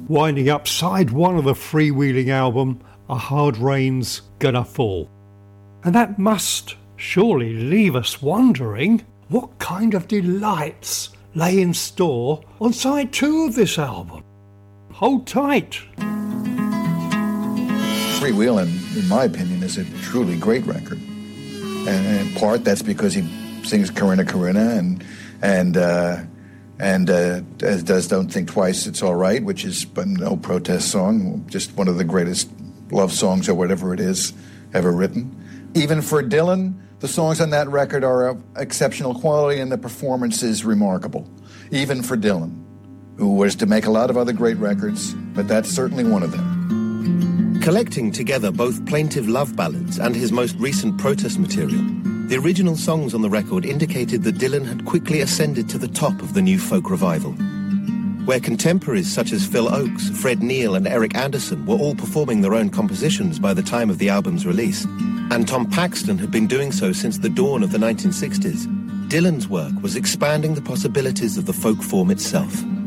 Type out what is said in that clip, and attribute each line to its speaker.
Speaker 1: winding up side one of the freewheeling album, A Hard Rain's Gonna Fall. And that must surely leave us wondering what kind of delights lay in store on side 2 of this album. Hold tight.
Speaker 2: Freewheelin', in my opinion, is a truly great record. And in part, that's because he sings Corinna Corinna and as does Don't Think Twice, It's All Right, which is a no protest song, just one of the greatest love songs or whatever it is ever written. Even for Dylan, the songs on that record are of exceptional quality and the performance is remarkable. Even for Dylan, who was to make a lot of other great records, but that's certainly one of them.
Speaker 3: Collecting together both plaintive love ballads and his most recent protest material, the original songs on the record indicated that Dylan had quickly ascended to the top of the new folk revival. Where contemporaries such as Phil Ochs, Fred Neil and Eric Anderson were all performing their own compositions by the time of the album's release, and Tom Paxton had been doing so since the dawn of the 1960s, Dylan's work was expanding the possibilities of the folk form itself.